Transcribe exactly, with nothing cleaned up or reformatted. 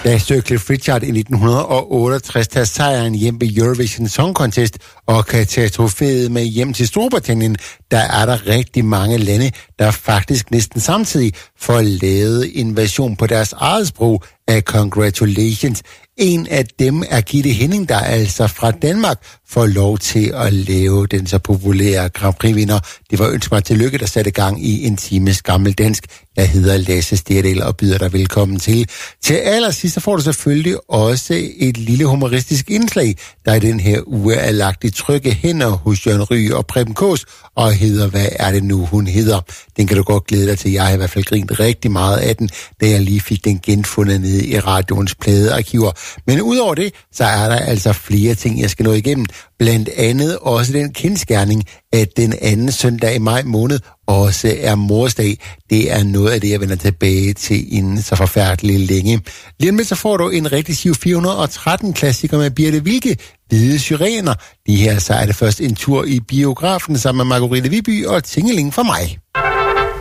Da Sir Cliff Richard i nitten otteogtres tager sejren hjem ved Eurovision Song Contest og kan tage trofæet med hjem til Storbritannien, der er der rigtig mange lande, der faktisk næsten samtidig får lavet en version på deres eget sprog af Congratulations. En af dem er Gitte Henning, der altså fra Danmark får lov til at lave den så populære Grand Prix-vinder. Det var Ønsk mig tillykke, der satte gang i en times gammeldansk. Jeg hedder Lasse Sterdal og byder dig velkommen til. Til allersidst så får du selvfølgelig også et lille humoristisk indslag, der i den her uge er lagt i trygge hænder hos Jørgen Ryg og Preben Kaas, og hedder Hvad er det nu, hun hedder? Den kan du godt glæde dig til. Jeg har i hvert fald grint rigtig meget af den, da jeg lige fik den genfundet nede i radioens pladearkiver. Men udover det, så er der altså flere ting, jeg skal nå igennem. Blandt andet også den kendsgerning, at den anden søndag i maj måned også er morsdag. Det er noget af det, jeg vender tilbage til inden så forfærdeligt længe. Lige med så får du en rigtig siv fire hundrede og tretten klassiker med Birte Wilke, Hvide Syrener. De her så er det først en tur i biografen sammen med Margrethe Viby og Tingeling for mig.